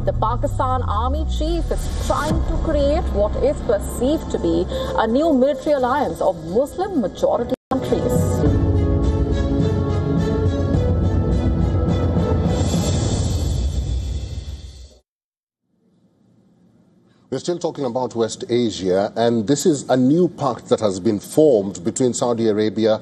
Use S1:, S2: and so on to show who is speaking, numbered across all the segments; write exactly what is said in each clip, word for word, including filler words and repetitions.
S1: The Pakistan Army chief is trying to create what is perceived to be a new military alliance of Muslim majority countries.
S2: We're still talking about West Asia, and this is a new pact that has been formed between Saudi Arabia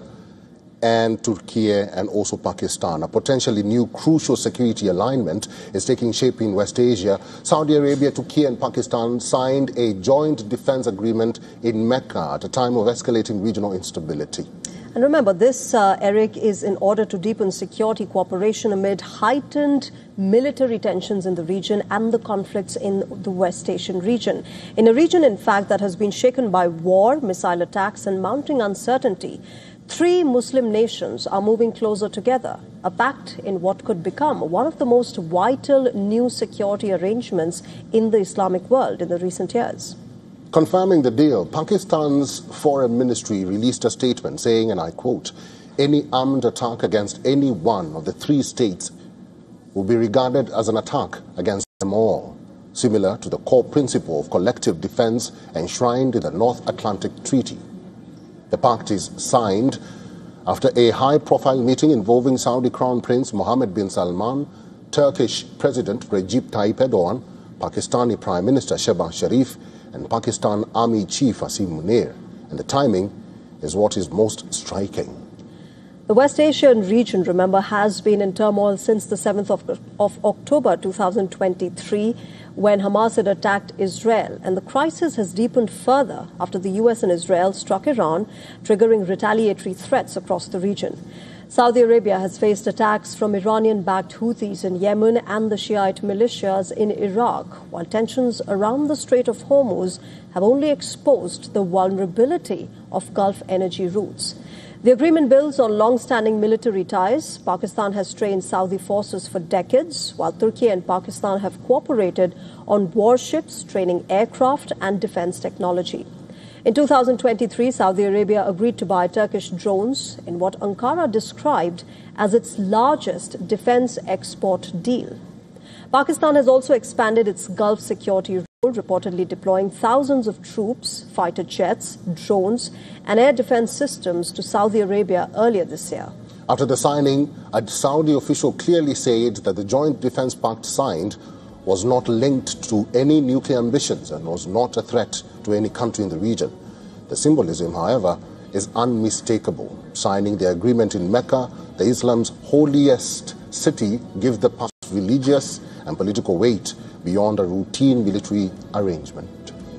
S2: and Turkey and also Pakistan. A potentially new crucial security alignment is taking shape in West Asia. Saudi Arabia, Turkey and Pakistan signed a joint defense agreement in Mecca at a time of escalating regional instability.
S3: And remember, this, uh, Eric, is in order to deepen security cooperation amid heightened military tensions in the region and the conflicts in the West Asian region. In a region, in fact, that has been shaken by war, missile attacks and mounting uncertainty, three Muslim nations are moving closer together, a pact in what could become one of the most vital new security arrangements in the Islamic world in the recent years.
S2: Confirming the deal, Pakistan's foreign ministry released a statement saying, and I quote, "Any armed attack against any one of the three states will be regarded as an attack against them all, similar to the core principle of collective defense enshrined in the North Atlantic Treaty." The pact is signed after a high-profile meeting involving Saudi Crown Prince Mohammed bin Salman, Turkish President Recep Tayyip Erdogan, Pakistani Prime Minister Shehbaz Sharif, and Pakistan Army Chief Asim Munir. And the timing is what is most striking.
S3: The West Asian region, remember, has been in turmoil since the seventh of, of October two thousand twenty-three, when Hamas had attacked Israel. And the crisis has deepened further after the U S and Israel struck Iran, triggering retaliatory threats across the region. Saudi Arabia has faced attacks from Iranian-backed Houthis in Yemen and the Shiite militias in Iraq, while tensions around the Strait of Hormuz have only exposed the vulnerability of Gulf energy routes. The agreement builds on long-standing military ties. Pakistan has trained Saudi forces for decades, while Turkey and Pakistan have cooperated on warships, training aircraft and defense technology. In two thousand twenty-three, Saudi Arabia agreed to buy Turkish drones in what Ankara described as its largest defense export deal. Pakistan has also expanded its Gulf security role, reportedly deploying thousands of troops, fighter jets, drones, and air defense systems to Saudi Arabia earlier this year.
S2: After the signing, a Saudi official clearly said that the joint defense pact signed was not linked to any nuclear ambitions and was not a threat to any country in the region. The symbolism, however, is unmistakable. Signing the agreement in Mecca, the Islam's holiest city, gives the pact religious and political weight beyond a routine military arrangement.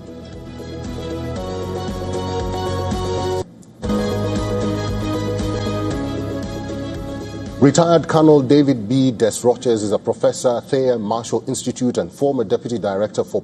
S2: Retired Colonel David B. Desroches is a professor at Thayer Marshall Institute and former deputy director for